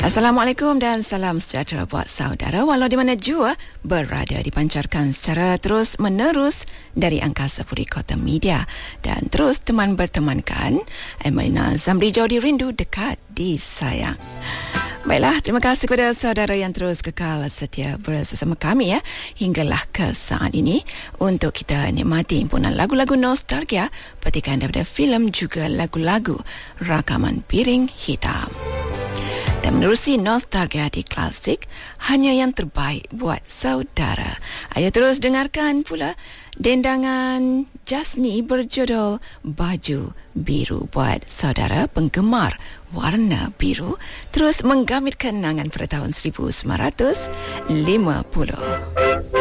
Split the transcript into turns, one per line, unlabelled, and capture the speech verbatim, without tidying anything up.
Assalamualaikum dan salam sejahtera buat saudara walau di mana jua berada, dipancarkan secara terus menerus dari Angkasa Puri Kota Media dan terus teman bertemankan Aimana Zamri Jodi Rindu dekat di sayang. Baiklah, terima kasih kepada saudara yang terus kekal setia bersama kami ya hinggalah ke saat ini untuk kita nikmati himpunan lagu-lagu nostalgia petikan daripada filem juga lagu-lagu rakaman piring hitam. Dan menerusi nostalgia di klasik, hanya yang terbaik buat saudara. Ayo terus dengarkan pula dendangan Jasni berjudul Baju Biru buat saudara penggemar warna biru terus menggamit kenangan pada tahun seribu sembilan ratus lima puluh.